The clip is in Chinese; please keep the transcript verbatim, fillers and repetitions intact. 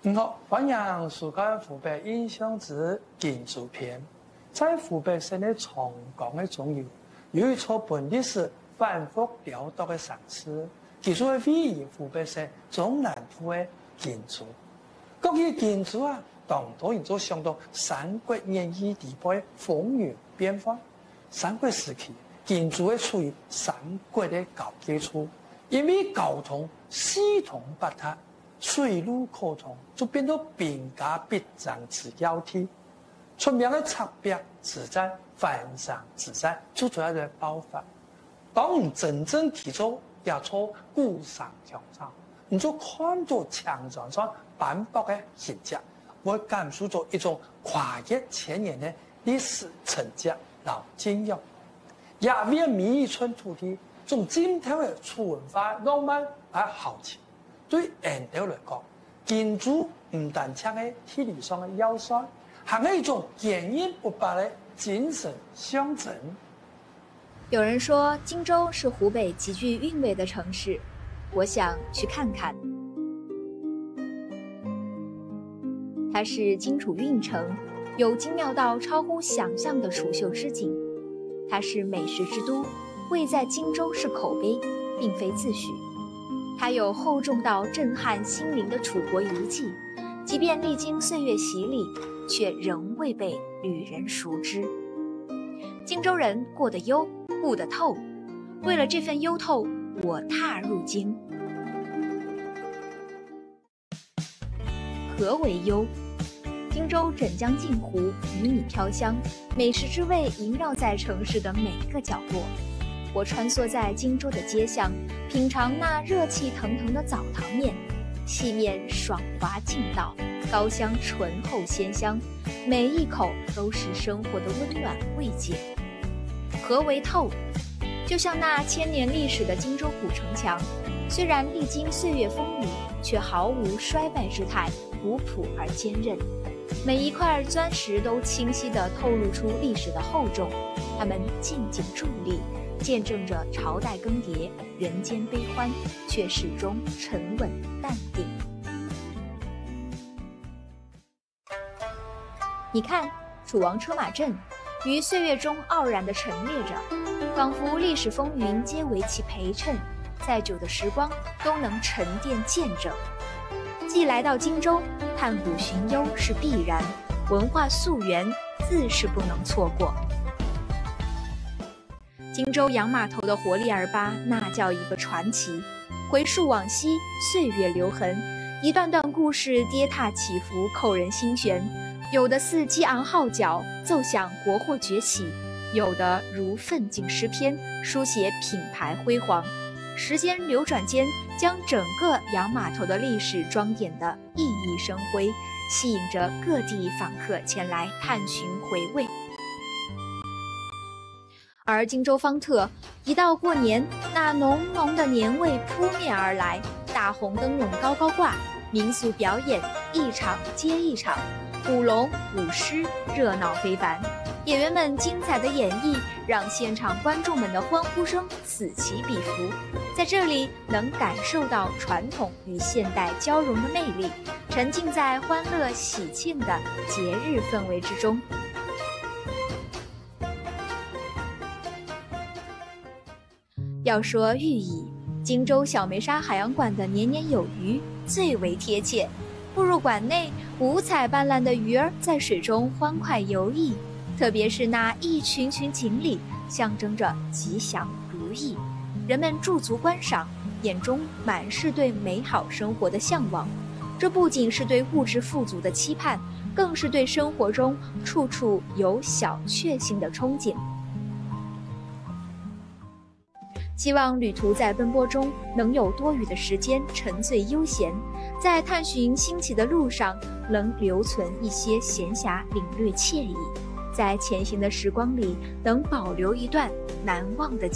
你好，欢迎收看湖北印象之建筑篇。在湖北省的长江的中游，有一座本历史反复聊到的城市，其中位于湖北省中南部的建筑。讲起建筑啊，当多人就想到《三国演义》地步的风云变幻。三国时期，建筑会处于三国的高基础，因为交通系统不达。水陆可通，就变到兵家必争之要地。出名的赤壁之战、汾山之战就主要在爆发。当你真正提出要做固山强场，你就看到墙上上斑驳的形象，会感受到一种跨越千年的历史成就和敬仰。也为每一寸土地，从今天的楚文化浪漫而好奇。对人类来讲，建筑唔单止係體理上嘅要素，還係一種堅韌不拔的精神象徵。 有人說荊州是湖北極具韻味的城市，我想去看看。它是荆楚運城，有精妙到超乎想象的楚秀之景。它是美食之都，位在荊州是口碑，並非自詡。它有厚重到震撼心灵的楚國遺跡，即便歷經歲月洗禮，卻仍未被旅人熟知。荊州人過得幽，悟得透。為了這份幽透，我踏入荊。何為幽？荊州枕江近湖，魚米飄香，美食之味縈繞在城市的每個角落。我穿梭在荊州的街巷，品嘗那熱氣騰騰的澡堂面，細麵爽滑勁道，高香醇厚鮮香，每一口都是生活的溫暖慰藉。何為透？就像那千年歷史的荊州古城牆，雖然歷經歲月風雨，卻毫無衰敗之態，古樸而堅韌。每一塊磚石都清晰地透露出歷史的厚重，它們靜靜佇立，見證着朝代更迭，人間悲歡，卻始終沉穩淡定。你看，楚王車馬陣於歲月中傲然地陳列着，仿佛歷史風雲皆為其陪襯，再久的時光都能沉澱見證。既來到荊州，探古尋幽是必然，文化溯源自是不能錯過。荊州洋碼頭的活力二八，那叫一個傳奇。回溯往昔，歲月留痕，一段段故事跌踏起伏，扣人心弦。有的似激昂號角，奏響國貨崛起；有的如奮進詩篇，書寫品牌輝煌。時間流轉間，將整個洋碼頭的歷史裝點得熠熠生輝，吸引着各地訪客前來探尋回味。而荊州方特，一到過年，那濃濃的年味撲面而來，大紅燈籠高高掛，民俗表演一場接一場，舞龍舞獅熱鬧非凡。演員們精彩的演繹，讓現場觀眾們的歡呼聲此起彼伏。在這裡能感受到傳統與現代交融的魅力，沉浸在歡樂喜慶的節日氛圍之中。要說寓意，荊州小梅沙海洋館的年年有餘最為貼切。步入館內，五彩斑斕的魚兒在水中歡快游弋，特別是那一群群錦鯉，象徵着吉祥如意。人們駐足觀賞，眼中滿是對美好生活的向往。這不僅是對物質富足的期盼，更是對生活中處處有小確幸的憧憬。希望旅途在奔波中能有多餘的時間沉醉悠閒，在探尋新奇的路上能留存一些閒暇領略愜意，在前行的時光裡能保留一段難忘的